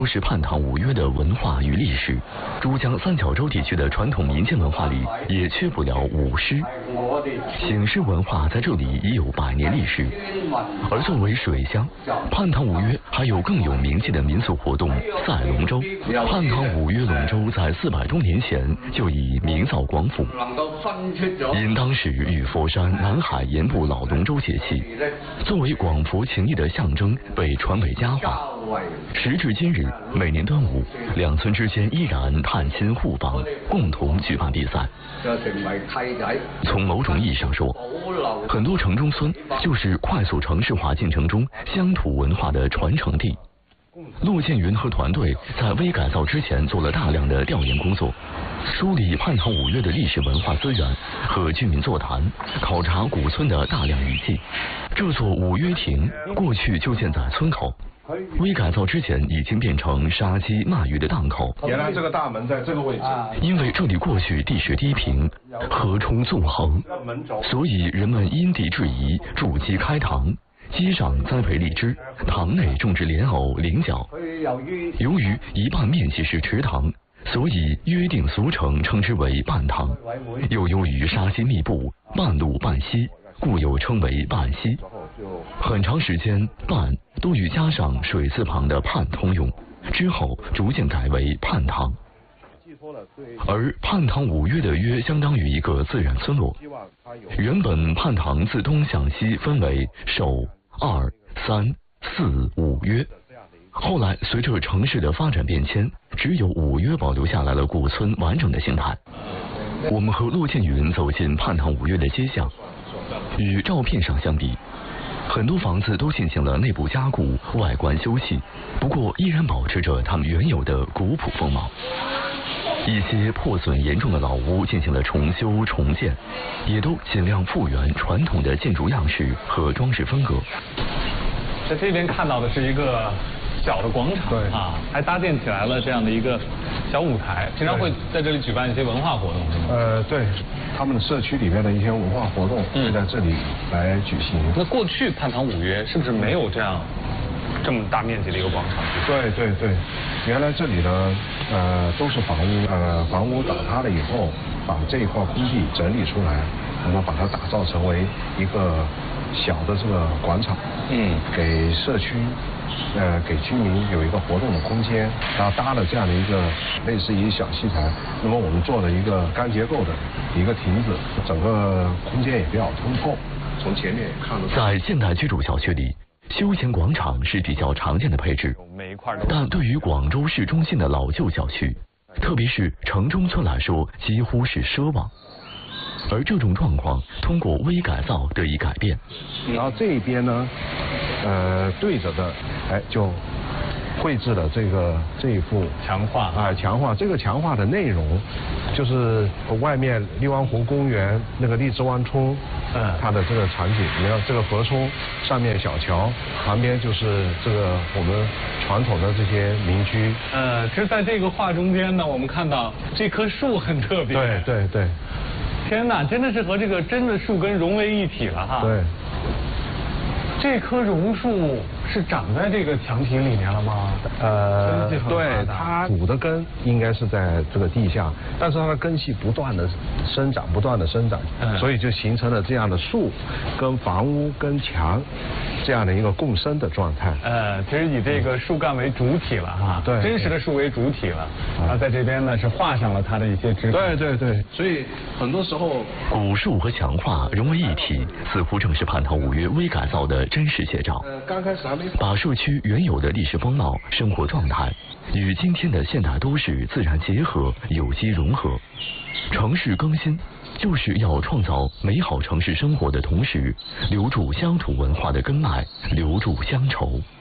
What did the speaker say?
都是泮塘五约的文化与历史。珠江三角洲地区的传统民间文化里也缺不了舞狮。醒狮文化在这里已有100年历史。而作为水乡，泮塘五约还有更有名气的民俗活动赛龙舟。泮塘五约龙舟在400多年前就已名噪广府，因当时与佛山、南海沿部老龙舟节气，作为广佛情谊的象征，被传为佳话。时至今日，每年端午，两村之间依然探亲互访，共同举办比赛。从某种意义上说，很多城中村就是快速城市化进程中乡土文化的传承地。骆建云和团队在微改造之前做了大量的调研工作，梳理泮塘五约的历史文化资源，和居民座谈，考察古村的大量遗迹。这座五约亭过去就建在村口，微改造之前已经变成杀鸡卖鱼的档口。 原来这个大门在这个位置， 因为这里过去地势低平，河冲纵横，所以人们因地制宜筑基开塘。基上栽培荔枝，塘内种植莲藕、菱角。由于一半面积是池塘，所以约定俗成称之为半塘。又由于沙溪密布，半路半溪，故又称为半溪。很长时间，半都与加上水字旁的泮通用，之后逐渐改为泮塘。而泮塘五约的约相当于一个自然村落。原本泮塘自东向西分为首、2、3、4、5约，后来随着城市的发展变迁，只有5约保留下来了古村完整的形态。我们和骆建云走进泮塘五约的街巷，与照片上相比，很多房子都进行了内部加固，外观修葺，不过依然保持着它们原有的古朴风貌。一些破损严重的老屋进行了重修重建，也都尽量复原传统的建筑样式和装饰风格。 在这边看到的是一个小的广场，对啊，还搭建起来了这样的一个小舞台，经常会在这里举办一些文化活动，是吗？ 对，他们的社区里面的一些文化活动会在这里来举行。 那过去泮塘五约是不是没有这么大面积的一个广场？ 对，原来这里呢，都是房屋，房屋倒塌了以后，把这一块空地整理出来，那么把它打造成为一个小的这个广场，给社区，给居民有一个活动的空间，然后搭了这样的一个类似于小戏台，那么我们做了一个钢结构的一个亭子，整个空间也比较通透，从前面看得到。 在现代居住小区里，休闲广场是比较常见的配置，但对于广州市中心的老旧小区，特别是城中村来说，几乎是奢望。而这种状况通过微改造得以改变。 然后这一边呢，对着的，就绘制了这一幅强化这个强化的内容，就是外面荔湾湖公园那个荔枝湾冲，它的这个场景，你看这个河冲上面小桥，旁边就是这个我们传统的这些民居。 其实在这个画中间呢，我们看到这棵树很特别。 对。 天哪，真的是和这个真的树根融为一体了哈。 对。 这棵榕树是长在这个墙体里面了吗？ 对，它主的根应该是在这个地下，但是它的根系不断的生长，所以就形成了这样的树跟房屋跟墙这样的一个共生的状态。 其实以这个树干为主体了哈，对，真实的树为主体了。然后在这边呢是画上了它的一些枝干。 对，所以很多时候古树和墙画融为一体，似乎正是泮塘五约微改造的真实写照。 刚开始还没把社区原有的历史风貌、生活状态与今天的现代都市自然结合、有机融合。城市更新就是要创造美好城市生活的同时，留住乡土文化的根脉，留住乡愁。